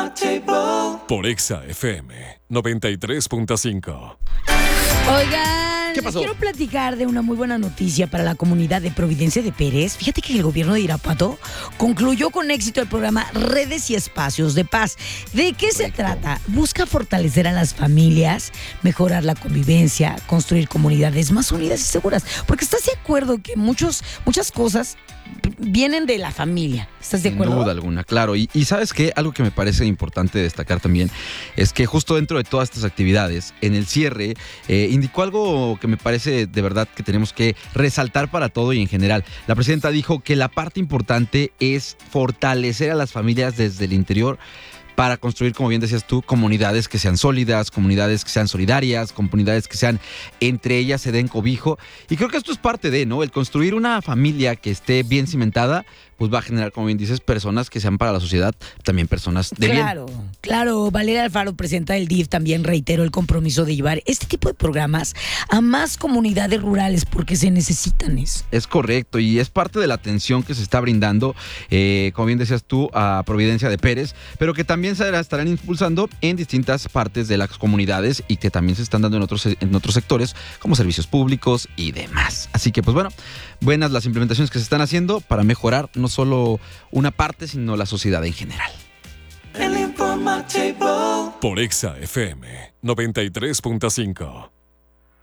Por Exa FM 93.5. Oigan, ¿Qué pasó? les quiero platicar de una muy buena noticia para la comunidad de Providencia de Pérez. Fíjate que el gobierno de Irapuato concluyó con éxito el programa Redes y Espacios de Paz. ¿De qué se trata? Busca fortalecer a las familias, mejorar la convivencia, construir comunidades más unidas y seguras. Porque estás de acuerdo que muchas cosas vienen de la familia. ¿Estás de acuerdo? Sin duda alguna, claro. Y ¿sabes qué? Algo que me parece importante destacar también es que justo dentro de todas estas actividades, en el cierre, indicó algo que me parece de verdad que tenemos que resaltar para todo y en general. La presidenta dijo que la parte importante es fortalecer a las familias desde el interior para construir, como bien decías tú, comunidades que sean sólidas, comunidades que sean solidarias, comunidades que sean entre ellas se den cobijo. Y creo que esto es parte de, ¿no? El construir una familia que esté bien cimentada, pues va a generar, como bien dices, personas que sean para la sociedad, también personas de bien. Claro. Valeria Alfaro, presidenta del DIF, también reiteró el compromiso de llevar este tipo de programas a más comunidades rurales porque se necesitan eso. Es correcto, y es parte de la atención que se está brindando, como bien decías tú, a Providencia de Pérez, pero que también se estarán impulsando en distintas partes de las comunidades y que también se están dando en otros sectores, como servicios públicos y demás. Así que, pues bueno, buenas las implementaciones que se están haciendo para mejorar no solo una parte, sino la sociedad en general. Por Exa FM 93.5.